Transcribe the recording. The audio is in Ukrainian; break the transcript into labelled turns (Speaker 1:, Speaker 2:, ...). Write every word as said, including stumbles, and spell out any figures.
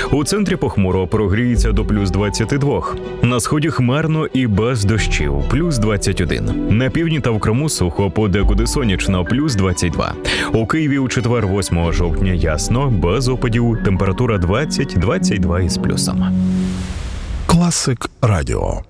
Speaker 1: У центрі похмуро, прогріється до плюс двадцяти двох. На сході хмарно і без дощів – плюс двадцять один. На півдні та в Криму сухо, подекуди сонячно – плюс двадцять два. У Києві у четвер, восьмого жовтня ясно, без опадів, температура двадцять - двадцять два із плюсом.
Speaker 2: Класик Радіо.